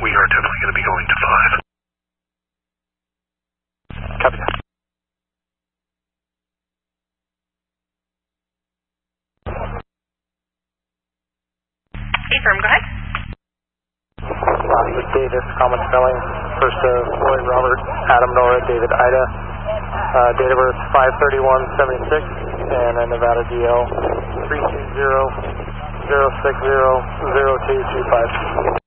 we are definitely going to be going to 5. Copy that. Affirm, go ahead. This is Davis, common spelling. First Floyd, Robert, Adam, Nora, David, Ida. Date of birth 5/31/76, and a Nevada DL 320-060-0225.